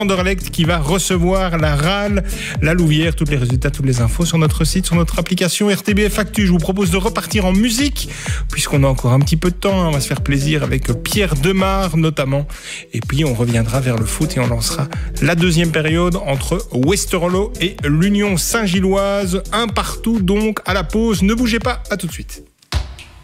Anderlecht qui va recevoir la RAL, la Louvière. Tous les résultats, toutes les infos sur notre site, sur notre application RTBF Actu. Je vous propose de repartir en musique, puisqu'on a encore un petit peu de temps. On va se faire plaisir avec Pierre Demar notamment. Et puis on reviendra vers le foot et on lancera la deuxième période entre Westerlo et l'Union Saint-Gilloise. Un partout donc à la pause. Ne bougez pas, à tout de suite.